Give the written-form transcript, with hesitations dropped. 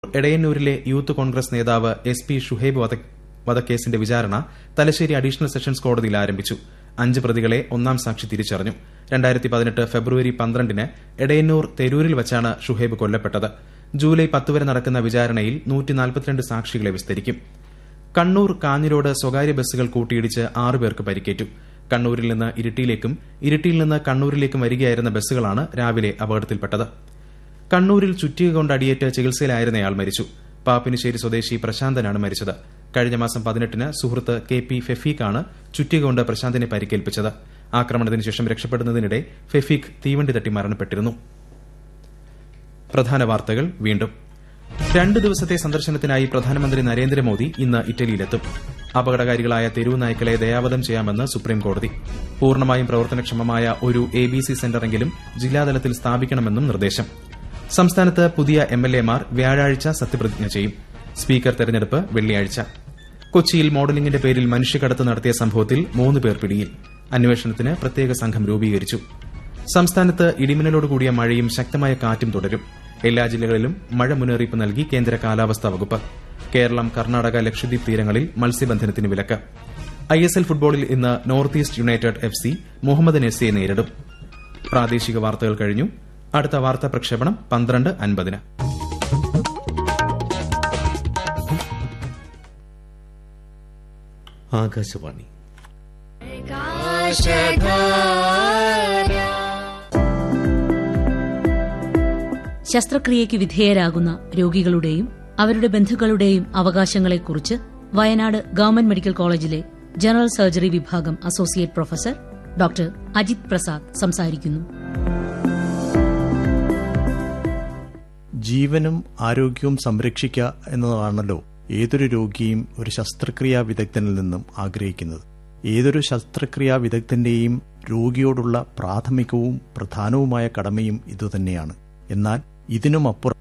എടയന്നൂരിലെ youth Congress നേതാവ് SP Shuhaib വധക്കേസിന്റെ വിചാരണ Thalassery additional sessions കോടതിയിൽ ആരംഭിച്ചു. 5 പ്രതികളെ ഒന്നാം സാക്ഷി തിരിച്ചറിഞ്ഞു. 2018 ഫെബ്രുവരി 12-ന് എടയന്നൂർ തെരൂരിൽ വച്ചാണ് ഷുഹൈബ് കൊല്ലപ്പെട്ടത്. ജൂലൈ 10 വരെ നടക്കുന്ന വിചാരണയിൽ 142 സാക്ഷികളെ വിസ്തരിക്കും. കണ്ണൂർ കാഞ്ഞിരോട് സ്വകാര്യ ബസ്സുകൾ കൂട്ടിയിടിച്ച് 6 പേർക്ക് പരിക്കേറ്റു. കണ്ണൂരിൽ നിന്ന് ഇരിട്ടിയിലേക്കും ഇരിട്ടിയിൽ നിന്ന് കണ്ണൂരിലേക്കും വരികയായിരുന്ന ബസ്സുകളാണ് രാവിലെ അപകടത്തിൽപ്പെട്ടത്. കണ്ണൂരിൽ ചുറ്റിക കൊണ്ട് അടിയേറ്റ് ചികിത്സയിലായിരുന്നയാൾ മരിച്ചു. പാപ്പിനിശ്ശേരി സ്വദേശി പ്രശാന്തനാണ് മരിച്ചത്. കഴിഞ്ഞ മാസം 18-ന് സുഹൃത്ത് KP ഫെഫീഖാണ് ചുറ്റിക കൊണ്ട് പ്രശാന്തിനെ പരിക്കേൽപ്പിച്ചത്. ആക്രമണത്തിന് ശേഷം രക്ഷപ്പെടുന്നതിനിടെ ഫെഫീഖ് തീവണ്ടി തട്ടി മരണപ്പെട്ടിരുന്നു. പ്രധാന വാർത്തകൾ വീണ്ടും. 2 ദിവസത്തെ സന്ദർശനത്തിനായി പ്രധാനമന്ത്രി നരേന്ദ്രമോദി ഇന്ന് ഇറ്റലിയിലെത്തും. അപകടകാരികളായ തെരുവ് നായ്ക്കളെ ദയാവധം ചെയ്യാമെന്ന് സുപ്രീംകോടതി. പൂർണ്ണമായും പ്രവർത്തനക്ഷമമായ ഒരു ABC സെന്ററെങ്കിലും ജില്ലാതലത്തിൽ സ്ഥാപിക്കണമെന്നും നിർദ്ദേശം. സംസ്ഥാനത്ത് പുതിയ MLA-മാർ വ്യാഴാഴ്ച സത്യപ്രതിജ്ഞ ചെയ്യും. സ്പീക്കർ തെരഞ്ഞെടുപ്പ് വെള്ളിയാഴ്ച. കൊച്ചിയിൽ മോഡലിംഗിന്റെ പേരിൽ മനുഷ്യക്കടത്ത് നടത്തിയ സംഭവത്തിൽ 3 പേർ പിടിയിൽ. അന്വേഷണത്തിന് പ്രത്യേക സംഘം രൂപീകരിച്ചു. സംസ്ഥാനത്ത് ഇടിമിന്നലോടുകൂടിയ മഴയും ശക്തമായ കാറ്റും തുടരും. എല്ലാ ജില്ലകളിലും മഴ മുന്നറിയിപ്പ് നൽകി കേന്ദ്ര കാലാവസ്ഥാ വകുപ്പ്. കേരളം, കർണാടക, ലക്ഷദ്വീപ് തീരങ്ങളിൽ മത്സ്യബന്ധനത്തിന് വിലക്ക്. ISL ഫുട്ബോളിൽ ഇന്ന് north east United FC Mohammedan SCയെ നേരിടും. പ്രാദേശിക വാർത്തകൾ കഴിഞ്ഞു. അടുത്ത വാർത്താ പ്രക്ഷേപണം 12:50-ന്. ആകാശവാണി. ശസ്ത്രക്രിയയ്ക്ക് വിധേയരാകുന്ന രോഗികളുടെയും അവരുടെ ബന്ധുക്കളുടെയും അവകാശങ്ങളെക്കുറിച്ച് വയനാട് ഗവൺമെന്റ് മെഡിക്കൽ കോളേജിലെ ജനറൽ സർജറി വിഭാഗം associate professor doctor Ajith Prasad സംസാരിക്കുന്നു. ജീവനും ആരോഗ്യവും സംരക്ഷിക്കുക എന്നതാണല്ലോ ഏതൊരു രോഗിയും ഒരു ശസ്ത്രക്രിയാ വിദഗ്ധനിൽ നിന്നും ആഗ്രഹിക്കുന്നത്. ഏതൊരു ശസ്ത്രക്രിയാ വിദഗ്ധന്റെയും രോഗിയോടുള്ള പ്രാഥമികവും പ്രധാനവുമായ കടമയും ഇതുതന്നെയാണ്. എന്നാൽ ഇതിനുമപ്പുറം